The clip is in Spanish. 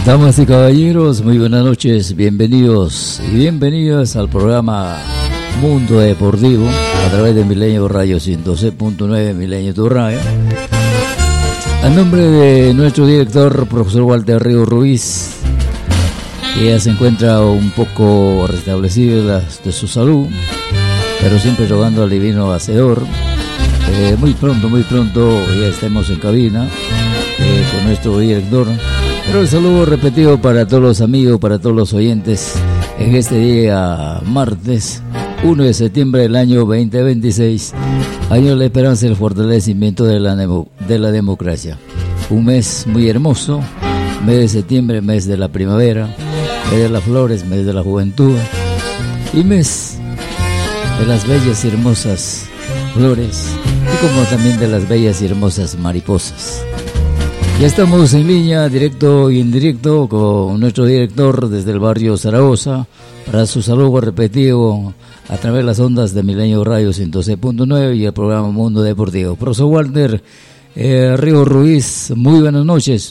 Damas y caballeros, muy buenas noches, bienvenidos y bienvenidas al programa Mundo Deportivo a través de Milenio Radio 106.9, Milenio tu radio. A nombre de nuestro director, profesor Walter Río Ruiz, que ya se encuentra un poco restablecido de su salud, pero siempre rogando al divino hacedor. Muy pronto ya estemos en cabina con nuestro director. Pero el saludo repetido para todos los amigos, para todos los oyentes en este día martes 1 de septiembre del año 2026, año de la esperanza y el fortalecimiento de la democracia. Un mes muy hermoso, mes de septiembre, mes de la primavera, mes de las flores, mes de la juventud y mes de las bellas y hermosas flores y como también de las bellas y hermosas mariposas. Ya estamos en línea, directo e indirecto, con nuestro director desde el barrio Zaragoza, para su saludo repetido a través de las ondas de Milenio Radio 106.9 y el programa Mundo Deportivo. Profesor Walter Río Ruiz, muy buenas noches.